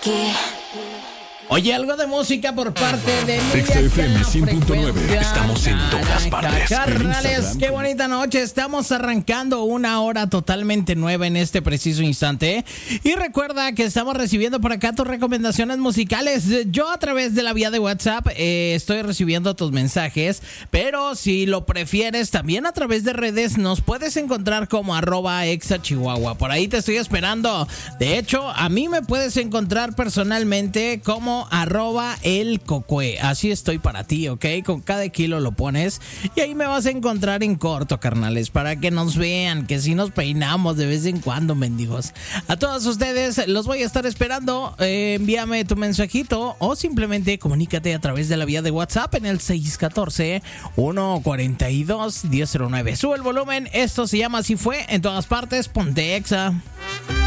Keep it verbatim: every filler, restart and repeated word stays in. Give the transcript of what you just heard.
aquí. Oye, algo de música por parte de X F M cien punto nueve. Estamos en todas partes. Carnales, qué bonita noche. Estamos arrancando una hora totalmente nueva en este preciso instante. Y recuerda que estamos recibiendo por acá tus recomendaciones musicales. Yo a través de la vía de WhatsApp eh, estoy recibiendo tus mensajes. Pero si lo prefieres, también a través de redes nos puedes encontrar como arroba exachihuahua. Por ahí te estoy esperando. De hecho, a mí me puedes encontrar personalmente como arroba el cocue. Así estoy para ti, ¿ok? Con cada kilo lo pones y ahí me vas a encontrar en corto, carnales, para que nos vean, que si nos peinamos de vez en cuando, mendigos. A todos ustedes los voy a estar esperando. Eh, envíame tu mensajito o simplemente comunícate a través de la vía de WhatsApp en el seis uno cuatro, uno cuatro dos, uno cero cero nueve. Sube el volumen. Esto se llama Así Fue en todas partes. Ponte Exa.